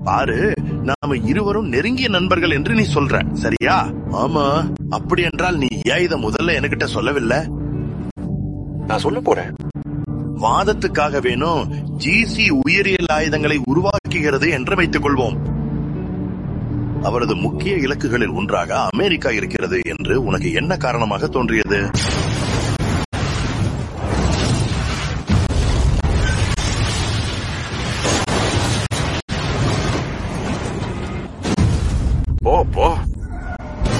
பாரு, நாம இருவரும் நெருங்கிய நண்பர்கள் என்று நீ சொல்ற, சரியா? ஆமா. அப்படி என்றால் நீ ஏன் இத முதல்ல என்கிட்ட சொல்லவில்லை? நான் சொல்ல போறேன். வாதத்துக்காக வேணும் ஜிசி உயிரியல் ஆயுதங்களை உருவாக்குகிறது என்று வைத்துக் கொள்வோம். அவரது முக்கிய இலக்குகளில் ஒன்றாக அமெரிக்கா இருக்கிறது என்று உனக்கு என்ன காரணமாக தோன்றியது? போ